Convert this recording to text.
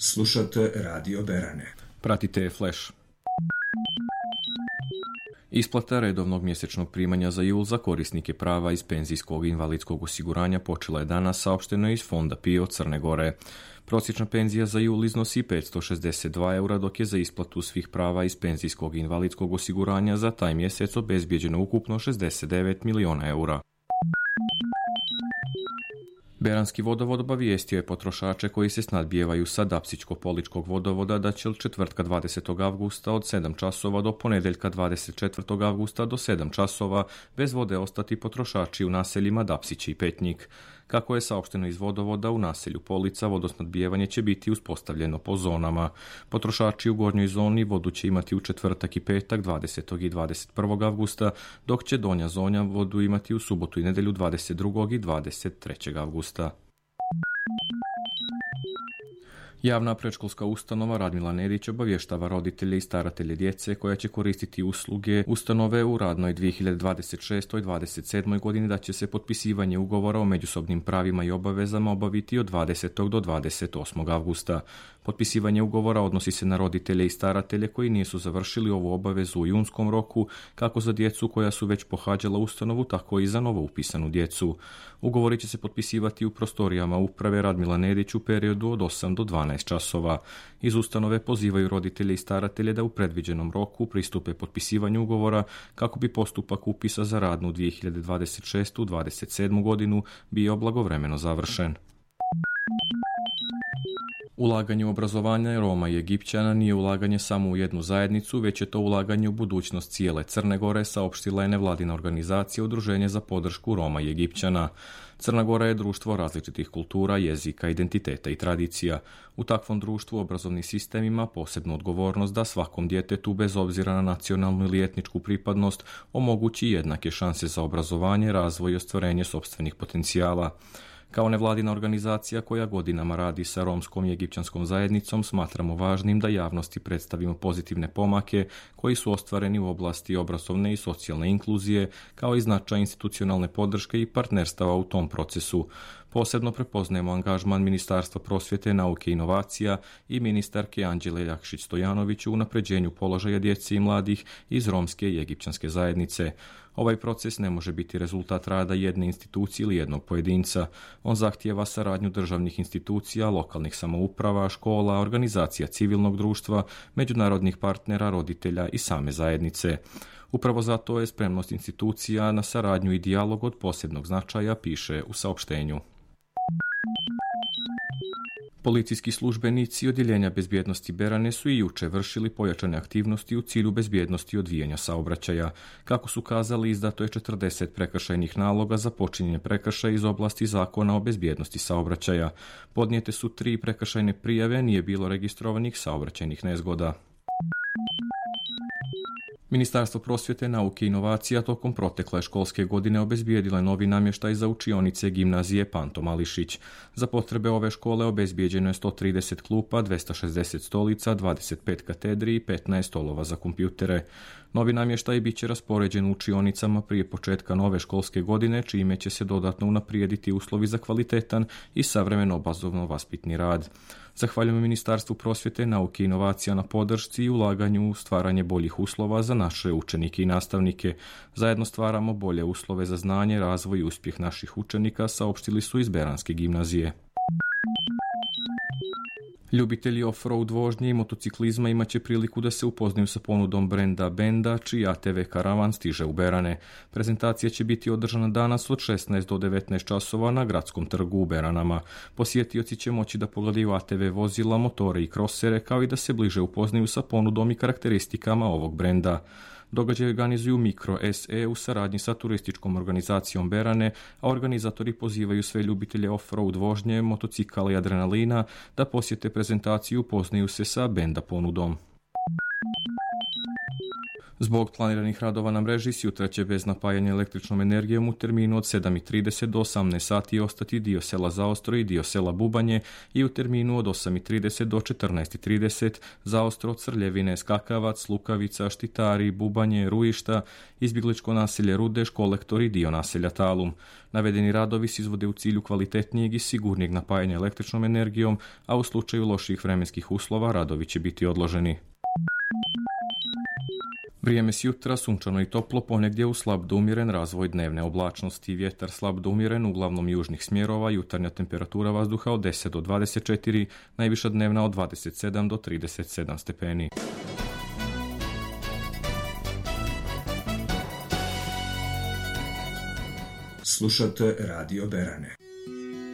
Slušate Radio Berane. Pratite Flash. Isplata redovnog mjesečnog primanja za jul za korisnike prava iz penzijskog i invalidskog osiguranja počela je danas, saopšteno iz Fonda PIO Crne Gore. Prosječna penzija za jul iznosi 562 eura, dok je za isplatu svih prava iz penzijskog i invalidskog osiguranja za taj mjesec obezbijeđeno ukupno 69 miliona eura. Beranski vodovod obavijestio je potrošače koji se snadbijevaju sa Dapsičko-Poličkog vodovoda da će od četvrtka 20. avgusta od 7 časova do ponedeljka 24. avgusta do 7 časova bez vode ostati potrošači u naseljima Dapsić i Petnjik. Kako je saopšteno iz vodovoda, u naselju Polica vodosnadbijevanje će biti uspostavljeno po zonama. Potrošači u gornjoj zoni vodu će imati u četvrtak i petak 20. i 21. avgusta, dok će donja zona vodu imati u subotu i nedelju 22. i 23. avgusta. Javna predškolska ustanova Radmila Nedić obavještava roditelje i staratelje djece koja će koristiti usluge ustanove u radnoj 2026. i 2027. godini da će se potpisivanje ugovora o međusobnim pravima i obavezama obaviti od 20. do 28. avgusta. Potpisivanje ugovora odnosi se na roditelje i staratelje koji nisu završili ovu obavezu u junskom roku, kako za djecu koja su već pohađala ustanovu, tako i za novo upisanu djecu. Ugovori će se potpisivati u prostorijama uprave Radmila Nedić u periodu od 8 do 12 časova. Iz ustanove pozivaju roditelje i staratelje da u predviđenom roku pristupe potpisivanju ugovora kako bi postupak upisa za radnu 2026-2027 godinu bio blagovremeno završen. Ulaganje u obrazovanje Roma i Egipćana nije ulaganje samo u jednu zajednicu, već je to ulaganje u budućnost cijele Crne Gore, saopštila je nevladina organizacija Udruženje za podršku Roma i Egipćana. Crna Gora je društvo različitih kultura, jezika, identiteta i tradicija. U takvom društvu obrazovni sistem ima posebnu odgovornost da svakom djetetu, bez obzira na nacionalnu ili etničku pripadnost, omogući jednake šanse za obrazovanje, razvoj i ostvarenje sopstvenih potencijala. Kao nevladina organizacija koja godinama radi sa romskom i egipćanskom zajednicom, smatramo važnim da javnosti predstavimo pozitivne pomake koji su ostvareni u oblasti obrazovne i socijalne inkluzije, kao i značaj institucionalne podrške i partnerstava u tom procesu. Posebno prepoznajemo angažman Ministarstva prosvjete, nauke i inovacija i ministarke Anđele Jakšić-Stojanović u unapređenju položaja djece i mladih iz romske i egipćanske zajednice. Ovaj proces ne može biti rezultat rada jedne institucije ili jednog pojedinca. On zahtijeva saradnju državnih institucija, lokalnih samouprava, škola, organizacija civilnog društva, međunarodnih partnera, roditelja i same zajednice. Upravo zato je spremnost institucija na saradnju i dijalog od posebnog značaja, piše u saopštenju. Policijski službenici Odjeljenja bezbjednosti Berane su i juče vršili pojačane aktivnosti u cilju bezbjednosti odvijanja saobraćaja. Kako su kazali, izdato je 40 prekršajnih naloga za počinjenje prekršaja iz oblasti Zakona o bezbjednosti saobraćaja. Podnijete su 3 prekršajne prijave, nije bilo registrovanih saobraćajnih nezgoda. Ministarstvo prosvjete, nauke i inovacija tokom protekle školske godine obezbijedilo je novi namještaj za učionice gimnazije Panto Mališić. Za potrebe ove škole obezbijeđeno je 130 klupa, 260 stolica, 25 katedri i 15 stolova za kompjutere. Novi namještaj bit će raspoređen u učionicama prije početka nove školske godine, čime će se dodatno unaprijediti uslovi za kvalitetan i savremeno obrazovno-vaspitni rad. Zahvaljujemo Ministarstvu prosvjete, nauke i inovacija na podršci i ulaganju u stvaranje boljih uslova za naše učenike i nastavnike. Zajedno stvaramo bolje uslove za znanje, razvoj i uspjeh naših učenika, saopštili su iz Beranske gimnazije. Ljubitelji off-road vožnje i motociklizma imat će priliku da se upoznaju sa ponudom brenda Benda, čiji ATV karavan stiže u Berane. Prezentacija će biti održana danas od 16 do 19 časova na Gradskom trgu u Beranama. Posjetioci će moći da pogledaju ATV vozila, motore i krosere, kao i da se bliže upoznaju sa ponudom i karakteristikama ovog brenda. Događaj organizuju Mikro SE u saradnji sa turističkom organizacijom Berane, a organizatori pozivaju sve ljubitelje off-road vožnje, motocikala i adrenalina da posjete prezentaciju i upoznaju se sa Benda ponudom. Zbog planiranih radova na mreži sutra će bez napajanja električnom energijom u terminu od 7:30 do 18 sati ostati dio sela Zaostro i dio sela Bubanje i u terminu od 8:30 do 14:30 Zaostro, Crljevine, Skakavac, Lukavica, Štitari, Bubanje, Ruišta, izbjegličko naselje Rudeš, Kolektor i dio naselja Talum. Navedeni radovi se izvode u cilju kvalitetnijeg i sigurnijeg napajanja električnom energijom, a u slučaju loših vremenskih uslova radovi će biti odloženi. Vrijeme s jutra sunčano i toplo, ponegdje u slab do umjeren razvoj dnevne oblačnosti. Vjetar slab do umjeren, uglavnom južnih smjerova, jutarnja temperatura vazduha od 10 do 24, najviša dnevna od 27 do 37 stepeni. Slušate Radio Berane.